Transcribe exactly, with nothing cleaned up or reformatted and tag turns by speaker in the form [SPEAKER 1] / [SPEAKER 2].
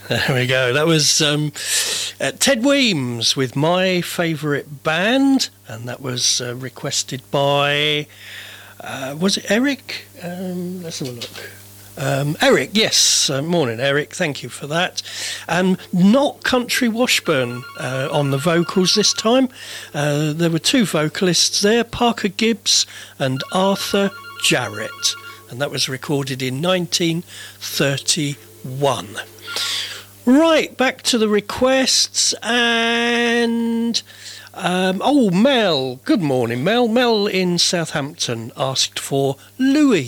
[SPEAKER 1] There we go. That was um, uh, Ted Weems with My Favourite Band, and that was uh, requested by, uh, was it Eric? Um, let's have a look. Um, Eric, yes. Uh, morning, Eric. Thank you for that. Um, not Country Washburn uh, on the vocals this time. Uh, there were two vocalists there, Parker Gibbs and Arthur Jarrett, and that was recorded in nineteen thirty-one. Right, back to the requests, and um, oh, Mel. Good morning, Mel. Mel in Southampton asked for Louis.